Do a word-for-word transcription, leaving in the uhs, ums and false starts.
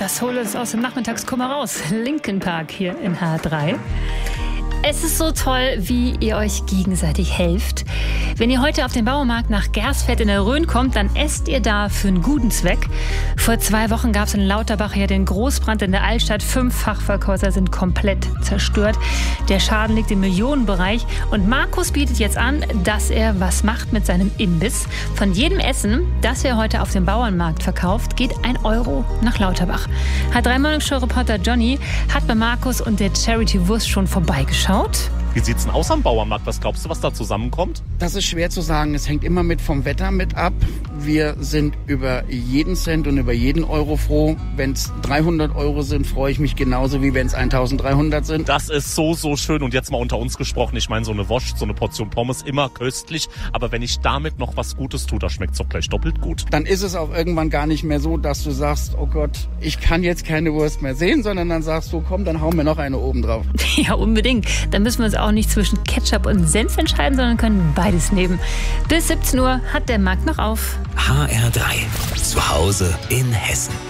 Das hole es aus dem Nachmittagskummer raus. Linkin Park hier in H drei. Es ist so toll, wie ihr euch gegenseitig helft. Wenn ihr heute auf den Bauernmarkt nach Gersfeld in der Rhön kommt, dann esst ihr da für einen guten Zweck. Vor zwei Wochen gab es in Lauterbach ja den Großbrand in der Altstadt. Fünf Fachverkäufer sind komplett zerstört. Der Schaden liegt im Millionenbereich. Und Markus bietet jetzt an, dass er was macht mit seinem Imbiss. Von jedem Essen, das er heute auf dem Bauernmarkt verkauft, geht ein Euro nach Lauterbach. H drei Morning Show Reporter Johnny hat bei Markus und der Charity Wurst schon vorbeigeschaut. Wie sieht's denn aus am Bauernmarkt? Was glaubst du, was da zusammenkommt? Das ist schwer zu sagen. Es hängt immer mit vom Wetter mit ab. Wir sind über jeden Cent und über jeden Euro froh. Wenn es dreihundert Euro sind, freue ich mich genauso, wie wenn es eintausenddreihundert sind. Das ist so, so schön. Und jetzt mal unter uns gesprochen. Ich meine, so eine Wurst, so eine Portion Pommes, immer köstlich. Aber wenn ich damit noch was Gutes tue, da schmeckt's doch gleich doppelt gut. Dann ist es auch irgendwann gar nicht mehr so, dass du sagst, oh Gott, ich kann jetzt keine Wurst mehr sehen, sondern dann sagst du, komm, dann hauen wir noch eine oben drauf. Ja, unbedingt. Dann müssen wir uns auch nicht zwischen Ketchup und Senf entscheiden, sondern können beides nehmen. Bis siebzehn Uhr hat der Markt noch auf. H R drei. Zu Hause in Hessen.